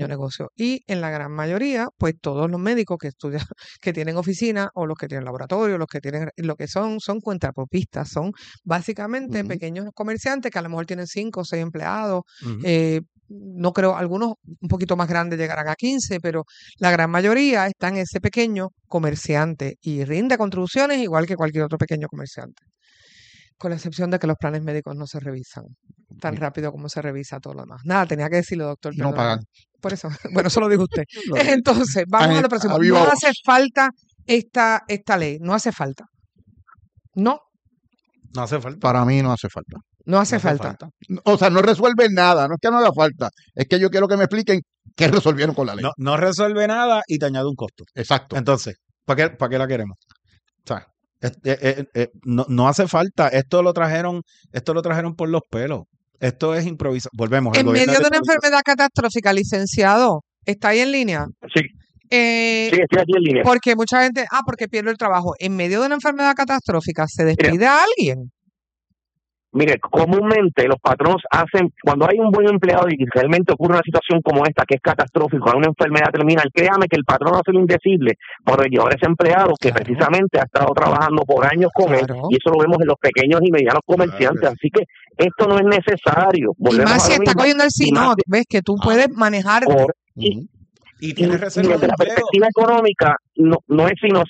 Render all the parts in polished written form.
pequeño negocio. Y en la gran mayoría, pues todos los médicos que estudian, que tienen oficina o los que tienen laboratorio, los que tienen, lo que son cuentapropistas, son básicamente pequeños comerciantes que a lo mejor tienen 5 o 6 empleados. No creo, algunos un poquito más grandes llegarán a 15, pero la gran mayoría está en ese pequeño comerciante y rinde contribuciones igual que cualquier otro pequeño comerciante. Con la excepción de que los planes médicos no se revisan tan rápido como se revisa todo lo demás. Nada, tenía que decirlo, doctor. No pagan. Por eso, bueno, eso lo dijo usted. Entonces, vamos a lo próximo. No hace falta esta ley, no hace falta. No. No hace falta. Para mí no hace falta. No hace falta. O sea, no resuelve nada, no es que no haga falta, es que yo quiero que me expliquen qué resolvieron con la ley. No resuelve nada y te añade un costo. Exacto. Entonces, ¿para qué la queremos? O sea, no hace falta. Esto lo trajeron por los pelos. Esto es improvisado. Volvemos. En medio de una enfermedad catastrófica, licenciado, ¿está ahí en línea? Sí. Sí, estoy aquí en línea. Porque mucha gente, porque pierdo el trabajo. En medio de una enfermedad catastrófica, ¿se despide a alguien? Mire, comúnmente los patronos hacen, cuando hay un buen empleado y realmente ocurre una situación como esta, que es catastrófica, una enfermedad terminal, créame que el patrón hace lo indecible por llevar a ese empleado que precisamente ha estado trabajando por años con él, y eso lo vemos en los pequeños y medianos comerciantes, así que esto no es necesario. Y más si está cogiendo el signo, ves que tú puedes manejar... Y tiene reserva desde la perspectiva económica no es sino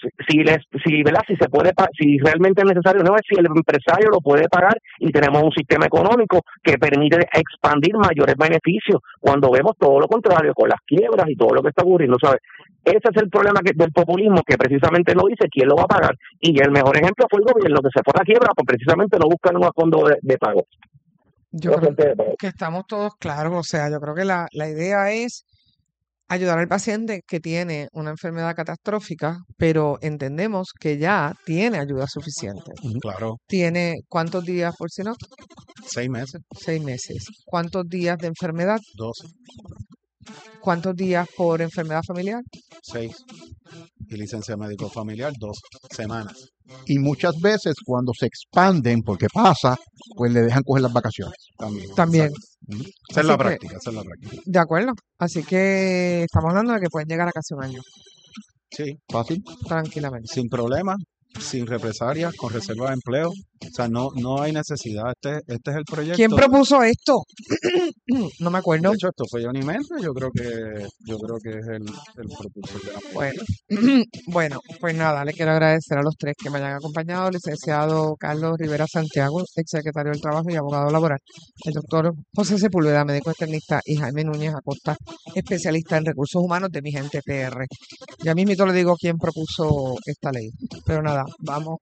si realmente es necesario, no es si el empresario lo puede pagar, y tenemos un sistema económico que permite expandir mayores beneficios cuando vemos todo lo contrario con las quiebras y todo lo que está ocurriendo, ¿sabes? Ese es el problema del populismo, que precisamente no dice quién lo va a pagar, y el mejor ejemplo fue el gobierno que se fue a la quiebra, pues precisamente no buscan un fondo de pago. Yo creo que estamos todos claros, o sea, yo creo que la idea es ayudar al paciente que tiene una enfermedad catastrófica, pero entendemos que ya tiene ayuda suficiente. Claro. ¿Tiene cuántos días por si no? 6 meses. 6 meses. ¿Cuántos días de enfermedad? 12. ¿Cuántos días por enfermedad familiar? 6. Y licencia médico familiar, 2 semanas. Y muchas veces cuando se expanden, porque pasa, pues le dejan coger las vacaciones. También. Esa es la práctica. De acuerdo. Así que estamos hablando de que pueden llegar a casi un año. Sí. Fácil. Tranquilamente. Sin problemas, sin represalias, con reserva de empleo. O sea, no hay necesidad. Este es el proyecto. ¿Quién propuso esto? No me acuerdo. De hecho, esto fue Johnny Méndez. Yo creo que es el propulsor de la Bueno, pues nada, le quiero agradecer a los tres que me hayan acompañado: el licenciado Carlos Rivera Santiago, exsecretario del Trabajo y abogado laboral; el doctor José Sepúlveda, médico externista; y Jaime Núñez Acosta, especialista en recursos humanos de Mi Gente PR. Ya mismito le digo quién propuso esta ley. Pero nada, vamos.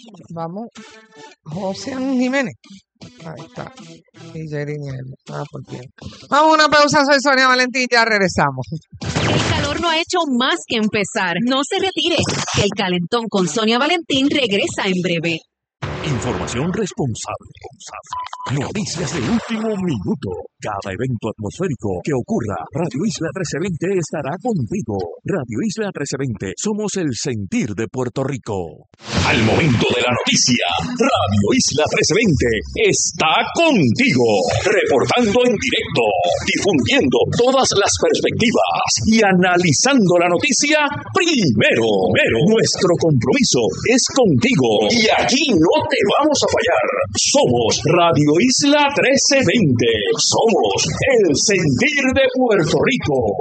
José Jiménez. Ahí está. Y Jerry Nieves. Por bien. Vamos a una pausa. Soy Sonia Valentín. Ya regresamos. El calor no ha hecho más que empezar. No se retire. El calentón con Sonia Valentín regresa en breve. Información responsable. Noticias de último minuto. Cada evento atmosférico que ocurra, Radio Isla 1320 estará contigo. Radio Isla 1320, somos el sentir de Puerto Rico. Al momento de la noticia, Radio Isla 1320 está contigo. Reportando en directo, difundiendo todas las perspectivas y analizando la noticia primero. Nuestro compromiso es contigo y aquí no te vamos a fallar. Somos Radio Isla 1320. Somos el sentir de Puerto Rico.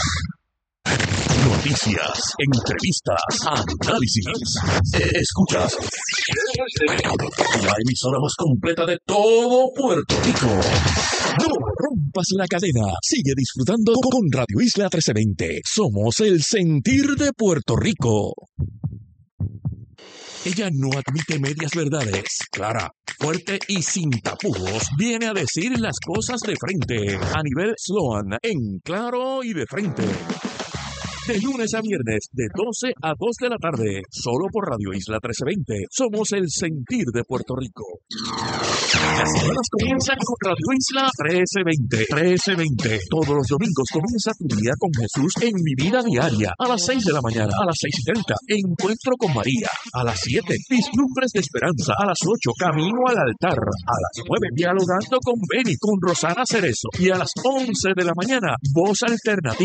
Noticias, entrevistas, análisis. Escuchas la emisora más completa de todo Puerto Rico. No rompas la cadena. Sigue disfrutando con Radio Isla 1320. Somos el sentir de Puerto Rico. Ella no admite medias verdades. Clara, fuerte y sin tapujos, viene a decir las cosas de frente. Anibel Sloan, en Claro y de Frente. De lunes a viernes, de 12 a 2 de la tarde, solo por Radio Isla 1320. Somos el sentir de Puerto Rico. Las semanas comienzan con Radio Isla 1320. Todos los domingos comienza tu día con Jesús en Mi Vida Diaria. A las 6 de la mañana, a las 6:30, Encuentro con María. A las 7, Vislumbres de Esperanza. A las 8, Camino al Altar. A las 9, Dialogando con Beni, con Rosana Cerezo. Y a las 11 de la mañana, Voz Alternativa.